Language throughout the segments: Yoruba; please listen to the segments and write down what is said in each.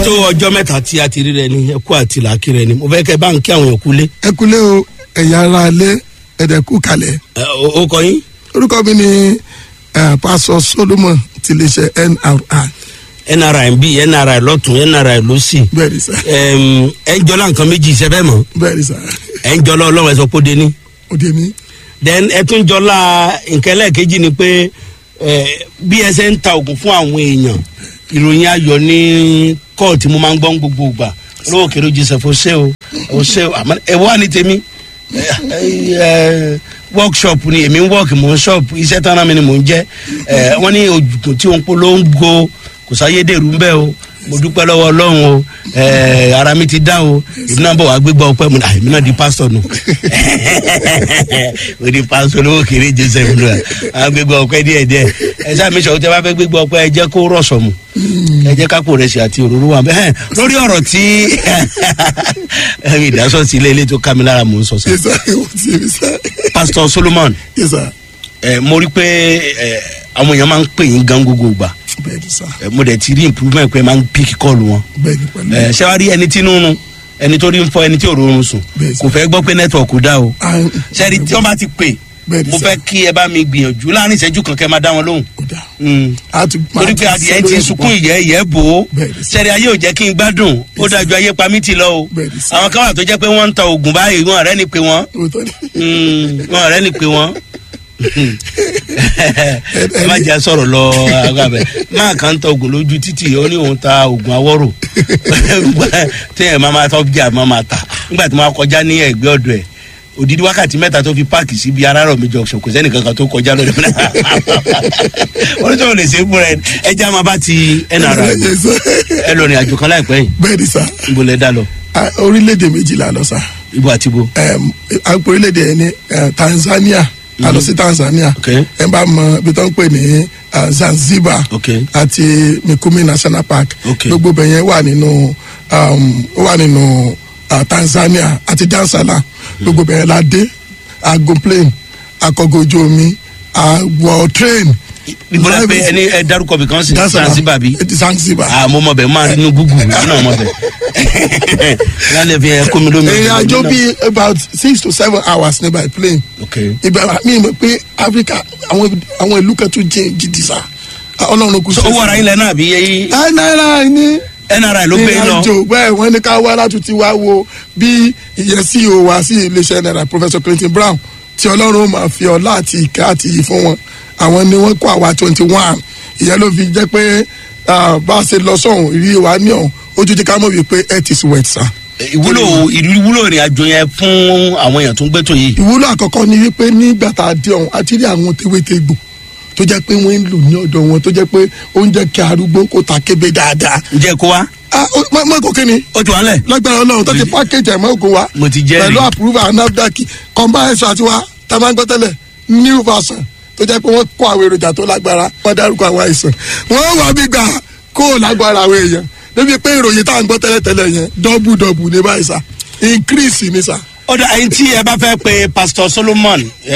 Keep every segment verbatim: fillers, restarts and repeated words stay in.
tó ọjọ́ mẹ́ta tí a ti rí rẹ ni ẹkú àti làákì rẹ ni mo fẹ́ kẹ́ bá ń kí àwọn èèyàn kúlé. ẹ kúlé o ẹ̀yà ara alẹ́ ẹ̀dẹ̀kú kalẹ̀. ó kọ yín. orúkọ mi ni pásọ Solomon ti lè ṣe N R I. N R I ń bí N R I lọ́tún N R I lọ́sì. bẹ́ẹ̀ni sá. ẹ ń jọlá nǹkan méjì iṣẹ́ bẹ́ẹ̀ mọ́. bẹ́ẹ̀ni sá. ẹ ń jọlá ọlọ́run ẹ sọ pé ó dé ní. ó dé ní. then ẹ tún jọlá nǹkan ẹlẹ́ẹ̀kejì ni pé bí ẹ ṣe ń ta oògùn fún àwọn èèyàn ìròyìn ayọ̀ ní kóòtù mo máa ń gbọ́n gbogbo ìgbà olówó kèrè Joseph ọ̀sẹ̀ o ọ̀sẹ̀ o àmọ́ ẹ wá ní tèmi workshop ni èmi ń work mò ń shop iṣẹ́ tánà mi ni mò ń jẹ́ wọ́n ní òjùkùn tí òun polongo kò sáyédèrú ń bẹ́ o mo dúpẹ́ lọ́wọ́ Ọlọ́run o ara mi ti dá o èmi náà bọ̀ wá gbégbá ọpẹ́ mu èmi náà di pásítọ̀ nù o di pásítọ̀ olówó kèrè Joseph nù à gbégbá ọpẹ́ díẹ̀ díẹ̀ ẹ sáà mi sọ tẹ bá fẹ́ gbégbá ọpẹ́ ẹ jẹ́ kó rọ̀ sọ̀mù ẹ jẹ́ kápò rẹ̀ sí àti òróró wa bẹ́ẹ̀ lórí ọ̀rọ̀ tí ìdásọ̀ sí ilé ilé tó ká mi lára mò ń sọ sọ. Pastor Solomon mo rí pé àwọn èèyàn máa ń pè yín gan gbogbo gbà mo dẹ̀ ti rí improvement pé máa ń pick call wọn ṣé wàá rí ẹni tí nínú ẹni tó rí ń fọ ẹni tí ò rọrùn sùn kò fẹ́ gbọ́ pé network dá o ṣé ẹni tí wọ́n bá ti pè mo fẹ́ kí ẹ bá mi gbìyànjú láàrin ìṣẹ́jú kan kẹ́ máa dá wọn lóhùn torí pé adìyẹ ti sunkún ìyẹ́ ìyẹ́ bò ó ṣẹ́ni ayé ò jẹ́ kí n gbádùn ó dájú ayé pa mí ti lọ o àwọn kan wà tó jẹ́ pé wọ́n ń ta oògùn báyìí wọn ọ̀rẹ́ ni pé wọ́n wọn ọ̀rẹ́ ni pé wọ́n ẹ má jẹ́ sọ̀rọ̀ lọ agbábẹ́ máa kàn ń ta oògùn lójú títì ó ní òun ta oògùn awọ́rò téèyàn máa máa tọ́ jà máa máa tà nígbà tí wọ́n kọjá ní ẹ̀gbẹ́ ọ̀dọ̀ ẹ̀ òdìdí wákàtí mẹ́ta tó fi páàkì síbi arárọ̀ mi junction kò sẹ́ni kankan tó kọjá lórí mi náà wọ́n tó lè ṣe é fúnra ẹ jẹ́ àmọ́ bá ti N R I ẹ lọ rìn àjò kan láìpẹ́ yìí. bẹ́ẹ̀ni sá. ibo lẹ dá lọ. orílẹ̀-èdè méjìlá lọ sá. ibo àti ibo. àpò orílẹ̀-èdè yẹn ní Tanzania a lọ sí Tanzania ẹ bá mọ ibi tó ń pè ní Zanzibar àti Mikumi National Park gbogbo bẹ̀yẹn wà nínú wà nínú Tanzania àti Dansala gbogbo bẹ̀rẹ̀ la dé ago plane akọ̀gọ̀ ojú omi àwọ̀ train. ìbúra pé ẹni ẹ dárúkọ bí kan sí Zanzibar bí. Zanzibar. ah mo mọ bẹ máa rí inú gúgù náà mọ bẹ. lálẹ́ fi ẹ kó mi lómi. ìrìn àjò bíi about six to seven hours ní by plane. ìbẹ̀rẹ̀ mi mọ̀ pé Africa àwọn ìlú kan tún jẹ́ gidi sa Ọlọ́run kù sí. owó ara ilẹ̀ náà bí. ẹ náírà ni. N R I ló gbé lọ. ìrìnàjò bẹ́ẹ̀ wọ́n ní ká wá láti ti wá wo bí ìyẹn C E O wa sí iléeṣẹ́ N R I Professor Clinton Brown tí Ọlọ́run máa fi ọlá àti ìkẹ́ àti iyì fún wọn àwọn ni wọ́n kó àwa twenty one ìyẹn ló fi jẹ́ pé bá a ṣe lọ sọ̀hún ìrírí wa ní ọ̀hún ojú ti ká mọ̀ wípé earth is wet sa. ìwúlò ìwúlò ìrìn àjò yẹn fún àwọn èèyàn tó ń gbé tó yìí. ìwúlò àkọ́kọ́ ni wípé nígbà tá a dé ọ̀hún àti rí àwọn tewétegbò tó jẹ́ pé wọ́n ń lò ní ọ̀dọ̀ wọn tó jẹ́ pé oúnjẹ kí arúgbó kó ta kébé dáadáa. ǹjẹ́ kó wá. ah mọ kò kíni. o tún wà lẹ. lágbára Ọlọ́run tó ti package ẹ̀ mọ́ ògùn wa. mo ti jẹ́rìí. pẹ̀lú approval NAFDAC combine ẹ̀sọ́ àti wa tá a máa ń gbọ́ tẹ́lẹ̀ new version tó jẹ́ pé wọ́n kó àwọn èròjà tó lágbára wọ́n dárúkọ àwọn àìsàn. wọ́n wà bí gbà kó lágbára àwọn èèyàn débi pé ìròyìn tá à ń gbọ́ tẹ́lẹ̀ tẹ́lẹ̀ yẹn double double ní báyìí sá increase ní sá. ọ̀dà ẹ̀yin tí ẹ bá fẹ́ pe Pastor Solomon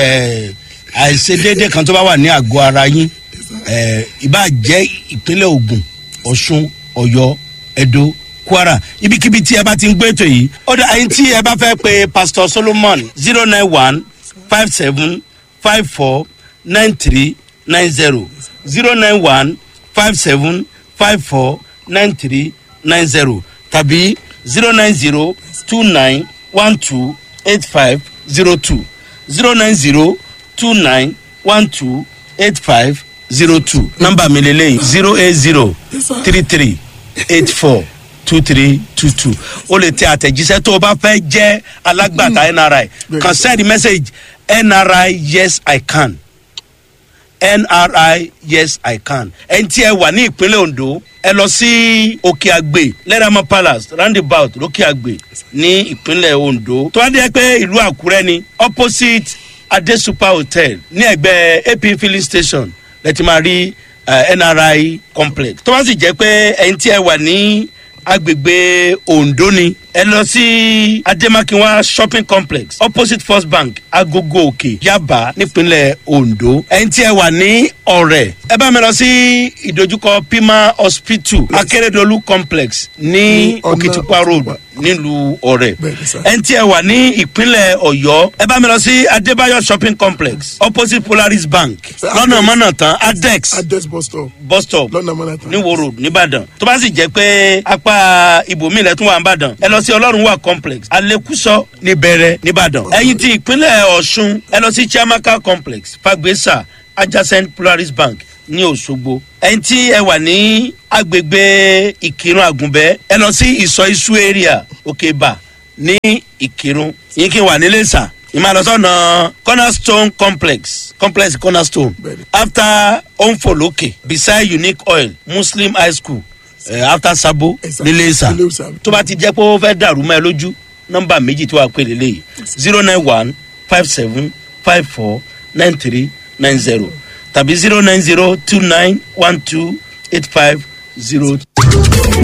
àìṣedéédé kan tó bá wà ní àgọ́ ara yín ìbá jẹ́ ìpínlẹ̀ Ògùn Ọ̀ṣun Ọ̀yọ́ Ẹdó Kwara ibikíbi tí ẹ bá ti ń gbé ètò yìí ó dá ẹyin tí ẹ bá fẹ́ pe Pastor Solomon zero nine one five seven five four nine three nine zero zero nine one five seven five four nine three nine zero tàbí zero nine zero two nine one two eight five zero two zero nine zero two nine one two eight five zero two nọ́mbà mi lélẹ́yìn zero eight zero three three eight four two three two two o lè tẹ àtẹ̀jíṣẹ́ tó o bá fẹ́ jẹ́ alágbàtà N R I kan send message N R I yes I can N R I yes I can ẹni tí ẹ wà ní ìpínlẹ̀ Ondo ẹ lọ sí Òkè Àgbè Lẹ́ràmọ́ Palace roundabout lókè Àgbè ní ìpínlẹ̀ Ondo tó wá dé pé ìlú Àkúrẹ́ ni opposite Ade Super Hotel ní ẹgbẹ́ A P filling station lẹ́tí máa rí N R I complex tó bá sì jẹ́ pé ẹni tí ẹ wà ní agbègbè Ondo ni ẹ lọ sí ademakinwa shopping complex opposite first bank agogo òkè yaba nípínlẹ̀ ondo. ẹni tí ẹ wà ní ọ̀rẹ́ ẹ bá mi lọ sí ìdojúkọ pima hospital akérèdọ́lù complex ní òkìtìpá road nílùú ọ̀rẹ́. ẹni tí ẹ wà ní ìpínlẹ̀ ọ̀yọ́ ẹ bá mi lọ sí adébáyọ̀ shopping complex opposite polaris bank lọ́nà mọ́nà tán adex adex bus stop bus stop ní wo road nìbàdàn. tó bá sì jẹ́ pé apá ibòmí ilẹ̀ tún wà nìbàdàn ẹ lọ sí ọlọ́run wà complex alekuso níbẹ̀rẹ̀ nìbàdàn. ẹ̀yin ti ìpínlẹ̀ ọ̀ṣun ẹ lọ sí chiamaka complex fagbesa adjacent polaris bank ní òṣogbo. ẹ̀yin tí ẹ wà ní agbègbè ìkírun àgùnbẹ́ ẹ lọ sí ìsọ isu area òkèbà ní ìkírun. yín kí n wà nílé sà ìmàlọ́sọ̀nà cornerstone complex complex cornerstone after onfoloke beside unique oil muslim high school uh, after sabo nílé sà. tó bá ti jẹ́ pé ó fẹ́ dàrú mọ́ ẹ lójú nọ́mbà méjì tí wàá pè lélẹ́yìí zero nine one five seven five four nine three nine zero tàbí zero nine zero two nine one two eight five zero.